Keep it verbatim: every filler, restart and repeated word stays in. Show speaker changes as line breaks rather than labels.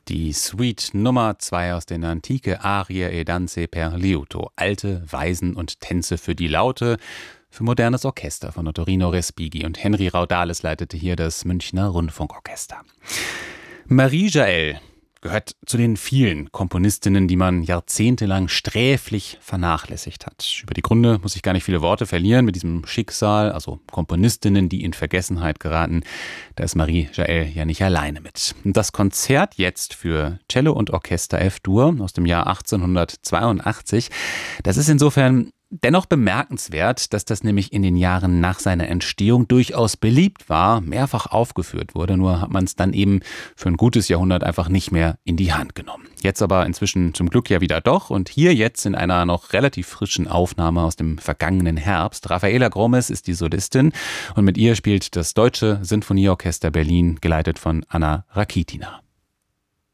Die Suite Nummer zwei aus den Antike, Arie e danze per liuto, alte Weisen und Tänze für die Laute, für modernes Orchester von Ottorino Respighi, und Henry Raudales leitete hier das Münchner Rundfunkorchester. Marie Jaell gehört zu den vielen Komponistinnen, die man jahrzehntelang sträflich vernachlässigt hat. Über die Gründe muss ich gar nicht viele Worte verlieren. Mit diesem Schicksal, also Komponistinnen, die in Vergessenheit geraten, da ist Marie Jaell ja nicht alleine mit. Und das Konzert jetzt für Cello und Orchester F-Dur aus dem Jahr achtzehnhundertzweiundachtzig, das ist insofern dennoch bemerkenswert, dass das nämlich in den Jahren nach seiner Entstehung durchaus beliebt war, mehrfach aufgeführt wurde, nur hat man es dann eben für ein gutes Jahrhundert einfach nicht mehr in die Hand genommen. Jetzt aber inzwischen zum Glück ja wieder doch, und hier jetzt in einer noch relativ frischen Aufnahme aus dem vergangenen Herbst. Rafaela Gromes ist die Solistin und mit ihr spielt das Deutsche Sinfonieorchester Berlin, geleitet von Anna Rakitina.